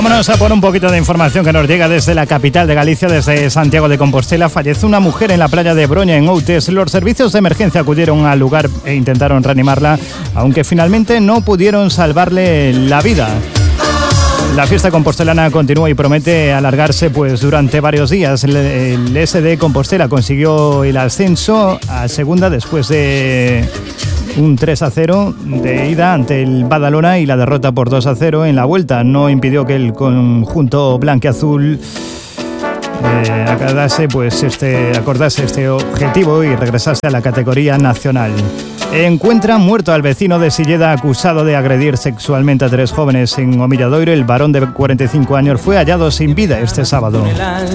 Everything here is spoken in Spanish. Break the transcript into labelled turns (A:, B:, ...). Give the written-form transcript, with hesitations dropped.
A: Vámonos a por un poquito de información que nos llega desde la capital de Galicia, desde Santiago de Compostela. Fallece una mujer en la playa de Broña, en Outes. Los servicios de emergencia acudieron al lugar e intentaron reanimarla, aunque finalmente no pudieron salvarle la vida. La fiesta compostelana continúa y promete alargarse durante varios días. El SD Compostela consiguió el ascenso a segunda después de un 3-0 de ida ante el Badalona y la derrota por 2-0 en la vuelta. No impidió que el conjunto blanquiazul acordase este objetivo y regresase a la categoría nacional. Encuentran muerto al vecino de Silleda acusado de agredir sexualmente a 3 jóvenes en Omilladoiro. El varón de 45 años fue hallado sin vida este sábado.